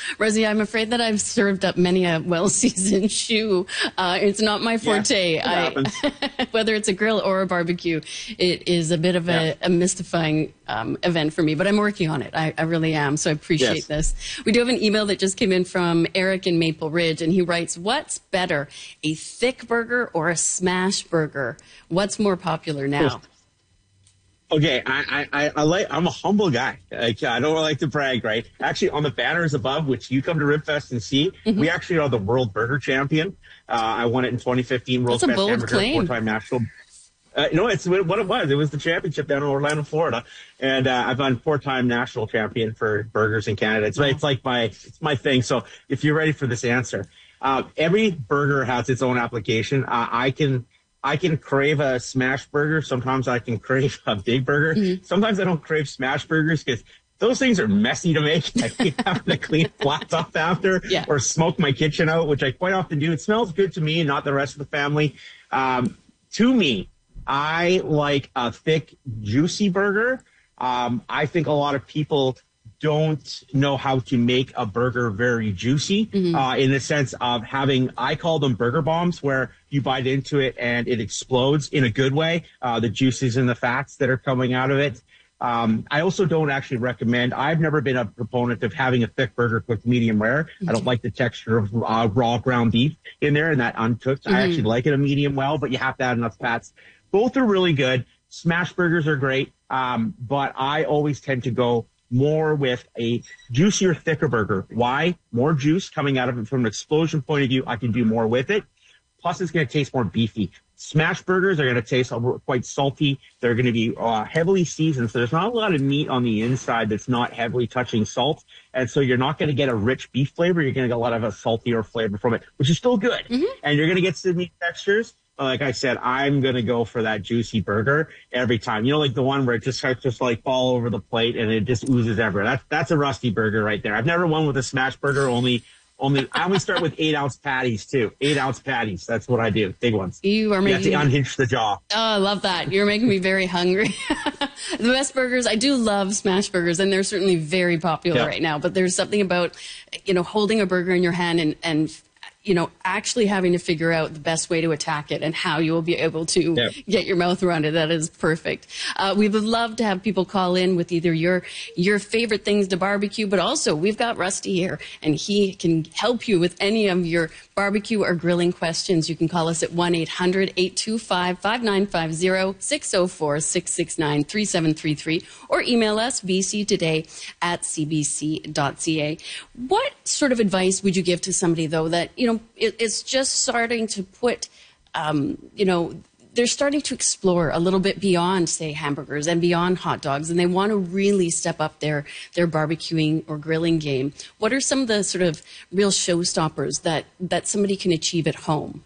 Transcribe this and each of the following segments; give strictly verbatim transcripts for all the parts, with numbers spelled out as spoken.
Rosie, I'm afraid that I've served up many a well-seasoned shoe. Uh, it's not my forte. Yeah, I, whether it's a grill or a barbecue, it is a bit of a, yeah. a mystifying um, event for me, but I'm working on it. I, I really am, so I appreciate Yes. this. We do have an email that just came in from Eric in Maple Ridge, and he writes, what's better, a thick burger or a smash burger? What's more popular now? Okay, I, I, I like, I'm a humble guy. Like, I don't like to brag, right? Actually, on the banners above, which you come to Ribfest and see, mm-hmm. we actually are the world burger champion. Uh, I won it in twenty fifteen, World's That's a Best bold Hamburger, claim. four-time national. Uh, no, it's what it was. It was the championship down in Orlando, Florida, and uh, I've been four-time national champion for burgers in Canada. It's, it's like my, it's my thing. So if you're ready for this answer, uh, every burger has its own application. Uh, I can. I can crave a smash burger. Sometimes I can crave a big burger. Mm-hmm. Sometimes I don't crave smash burgers because those things are messy to make. I hate having to clean flats up after yeah. or smoke my kitchen out, which I quite often do. It smells good to me, not the rest of the family. Um, to me, I like a thick, juicy burger. Um, I think a lot of people don't know how to make a burger very juicy, mm-hmm. uh, in the sense of having, I call them burger bombs, where you bite into it and it explodes in a good way. Uh, the juices and the fats that are coming out of it. Um, I also don't actually recommend, I've never been a proponent of having a thick burger cooked medium rare. Mm-hmm. I don't like the texture of uh, raw ground beef in there and that uncooked. Mm-hmm. I actually like it a medium well, but you have to add enough fats. Both are really good. Smash burgers are great. Um, but I always tend to go more with a juicier, thicker burger. Why? More juice coming out of it from an explosion point of view. I can do more with it. Plus, it's going to taste more beefy. Smash burgers are going to taste quite salty. They're going to be uh, heavily seasoned. So there's not a lot of meat on the inside that's not heavily touching salt. And so you're not going to get a rich beef flavor. You're going to get a lot of a saltier flavor from it, which is still good. Mm-hmm. And you're going to get some meat textures. Like I said, I'm going to go for that juicy burger every time. You know, like the one where it just starts to like fall over the plate and it just oozes everywhere. That's, that's a Rusty burger right there. I've never won with a smash burger. Only, only, I only start with eight ounce patties too. Eight ounce patties. That's what I do. Big ones. You are making you have to unhinge the jaw. Oh, I love that. You're making me very hungry. The best burgers, I do love smash burgers, and they're certainly very popular yeah. right now. But there's something about, you know, holding a burger in your hand and, and, you know, actually having to figure out the best way to attack it and how you will be able to yeah. get your mouth around it. That is perfect. Uh, we would love to have people call in with either your your favorite things to barbecue, but also we've got Rusty here, and he can help you with any of your barbecue or grilling questions. You can call us at one eight hundred, eight two five, five nine five zero, six zero four, six six nine, three seven three three, or email us b c today at c b c dot c a. What sort of advice would you give to somebody, though, that, you know, it, it's just starting to put, um, you know, they're starting to explore a little bit beyond, say, hamburgers and beyond hot dogs, and they want to really step up their, their barbecuing or grilling game? What are some of the sort of real showstoppers that, that somebody can achieve at home?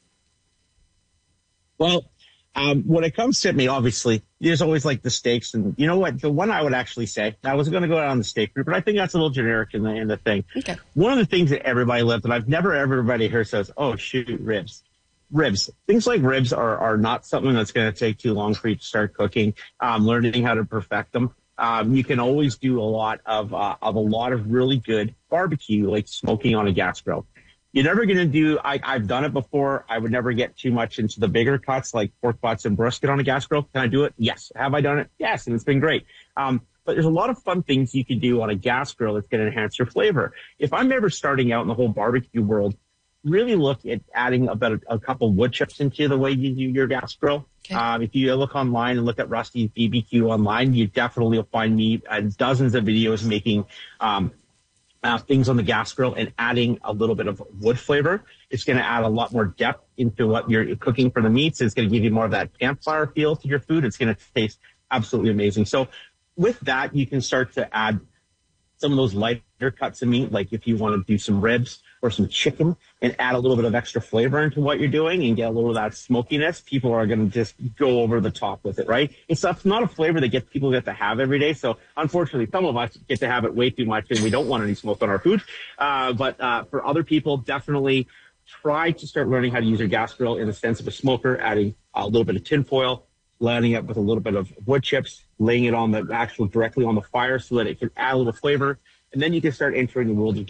Well, um, when it comes to me, obviously, there's always like the steaks. And you know what? The one I would actually say, I was going to go out on the steak group, but I think that's a little generic in the, in the thing. Okay. One of the things that everybody loves, and I've never everybody here says, oh, shoot, ribs. Ribs. Things like ribs are, are not something that's going to take too long for you to start cooking, um, learning how to perfect them. Um, you can always do a lot of, uh, of a lot of really good barbecue, like smoking on a gas grill. You're never going to do, I, I've done it before. I would never get too much into the bigger cuts like pork butts and brisket on a gas grill. Can I do it? Yes. Have I done it? Yes. And it's been great. Um, but there's a lot of fun things you can do on a gas grill that's going to enhance your flavor. If I'm ever starting out in the whole barbecue world, really look at adding about a, a couple wood chips into the way you do your gas grill. Okay. Um, if you look online and look at Rusty's B B Q online, you definitely will find me and dozens of videos making, um, Uh, things on the gas grill and adding a little bit of wood flavor. It's going to add a lot more depth into what you're cooking for the meats. It's going to give you more of that campfire feel to your food. It's going to taste absolutely amazing. So with that, you can start to add some of those lighter cuts of meat, like if you want to do some ribs or some chicken and add a little bit of extra flavor into what you're doing and get a little of that smokiness, people are going to just go over the top with it, right? It's, it's not a flavor that gets people get to have every day. So unfortunately, some of us get to have it way too much and we don't want any smoke on our food. Uh, but uh, for other people, definitely try to start learning how to use your gas grill in the sense of a smoker, adding a little bit of tin foil, lining it with a little bit of wood chips, laying it on the actual directly on the fire so that it can add a little flavor. And then you can start entering the world of